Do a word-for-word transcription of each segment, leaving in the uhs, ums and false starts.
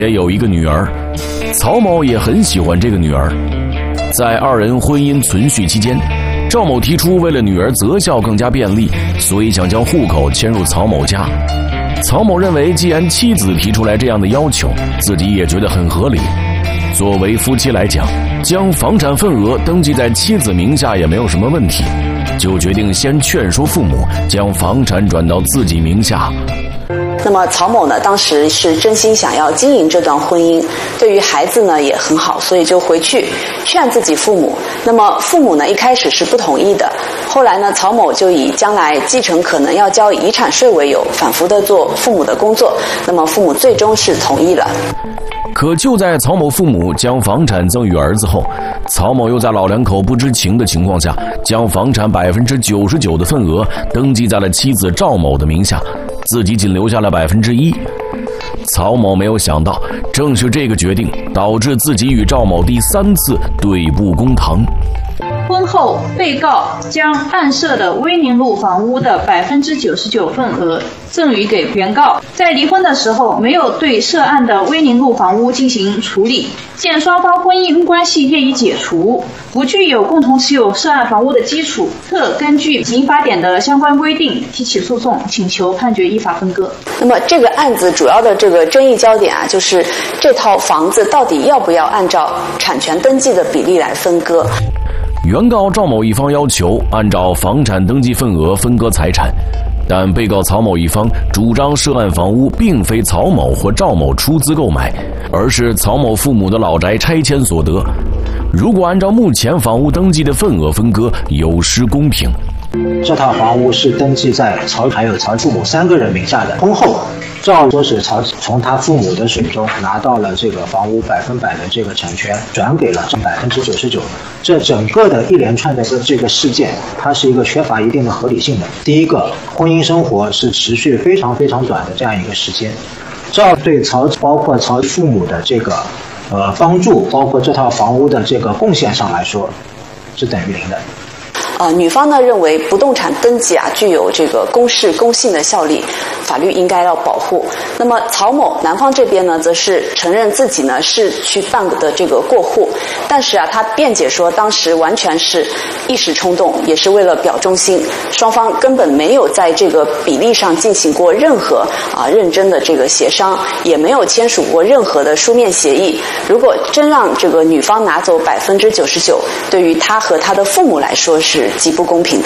也有一个女儿，曹某也很喜欢这个女儿。在二人婚姻存续期间，赵某提出为了女儿择校更加便利，所以想将户口迁入曹某家。曹某认为，既然妻子提出来这样的要求，自己也觉得很合理。作为夫妻来讲，将房产份额登记在妻子名下也没有什么问题，就决定先劝说父母将房产转到自己名下。 那么曹某呢，当时是真心想要经营这段婚姻，对于孩子呢也很好，所以就回去劝自己父母。那么父母呢一开始是不同意的，后来呢曹某就以将来继承可能要交遗产税为由，反复的做父母的工作。那么父母最终是同意了。 可就在曹某父母将房产赠与儿子后，曹某又在老两口不知情的情况下，将房产百分之九十九的份额登记在了妻子赵某的名下，自己仅留下了百分之一。曹某没有想到，正是这个决定导致自己与赵某第三次对簿公堂。 婚后，被告将案涉的威宁路房屋的百分之九十九份额赠与给原告，在离婚的时候没有对涉案的威宁路房屋进行处理，见双方婚姻关系业已解除，不具有共同持有涉案房屋的基础，特根据民法典的相关规定提起诉讼，请求判决依法分割。 那么这个案子主要的这个争议焦点啊，就是这套房子到底要不要按照产权登记的比例来分割。 原告赵某一方要求按照房产登记份额分割财产，但被告曹某一方主张涉案房屋并非曹某或赵某出资购买，而是曹某父母的老宅拆迁所得。如果按照目前房屋登记的份额分割，有失公平。 这套房屋是登记在曹还有曹父母三个人名下的。婚后，赵说是曹从他父母的手中拿到了这个房屋百分百的这个产权，转给了百分之九十九。这整个的一连串的这个事件，它是一个缺乏一定的合理性的。第一个，婚姻生活是持续非常非常短的这样一个时间，赵对曹包括曹父母的这个呃帮助，包括这套房屋的这个贡献上来说，是等于零的。 呃，女方呢认为不动产登记啊具有这个公示公信的效力，法律应该要保护。那么曹某男方这边呢，则是承认自己呢是去办的这个过户，但是啊他辩解说当时完全是一时冲动，也是为了表忠心，双方根本没有在这个比例上进行过任何啊认真的这个协商，也没有签署过任何的书面协议。如果真让这个女方拿走百分之九十九，对于他和他的父母来说是极不公平的。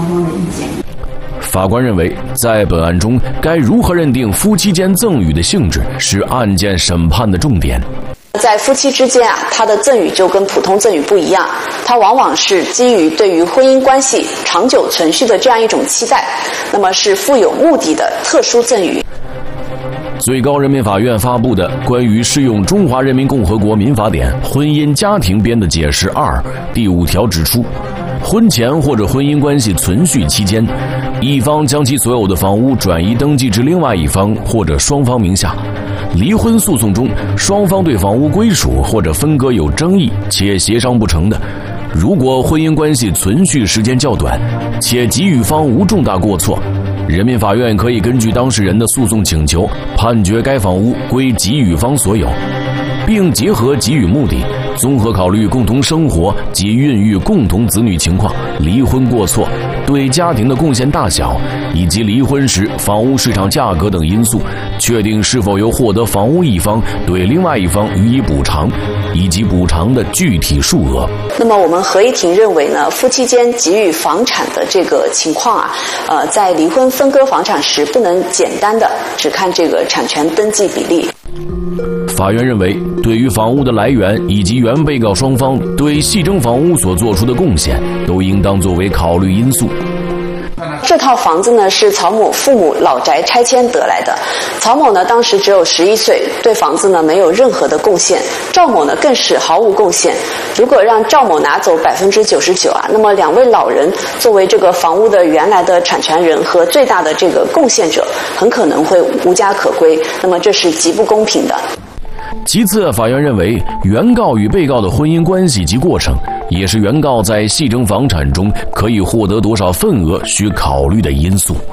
法官认为，在本案中，该如何认定夫妻间赠与的性质是案件审判的重点。 在夫妻之间啊，他的赠与就跟普通赠与不一样，它往往是基于对于婚姻关系长久存续的这样一种期待，那么是富有目的的特殊赠与。 最高人民法院发布的关于适用《中华人民共和国民法典婚姻家庭编的解释二》第五条指出，婚前或者婚姻关系存续期间，一方将其所有的房屋转移登记至另外一方或者双方名下。离婚诉讼中，双方对房屋归属或者分割有争议且协商不成的，如果婚姻关系存续时间较短，且给予方无重大过错，人民法院可以根据当事人的诉讼请求，判决该房屋归给予方所有，并结合给予目的，综合考虑共同生活及孕育共同子女情况、离婚过错、对家庭的贡献大小，以及离婚时房屋市场价格等因素，确定是否由获得房屋一方对另外一方予以补偿，以及补偿的具体数额。 那么我们合议庭认为呢，夫妻间给予房产的这个情况啊，呃，在离婚分割房产时，不能简单的只看这个产权登记比例。 法院认为，对于房屋的来源以及原被告双方对系争房屋所做出的贡献，都应当作为考虑因素。 这套房子呢是曹某父母老宅拆迁得来的，曹某呢当时只有十一岁，对房子呢没有任何的贡献，赵某呢更是毫无贡献。如果让赵某拿走百分之九十九啊，那么两位老人作为这个房屋的原来的产权人和最大的这个贡献者，很可能会无家可归，那么这是极不公平的。 其次，法院认为，原告与被告的婚姻关系及过程，也是原告在系争房产中可以获得多少份额需考虑的因素。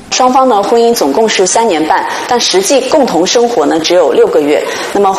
双方呢婚姻总共是三年半，但实际共同生活呢只有六个月。那么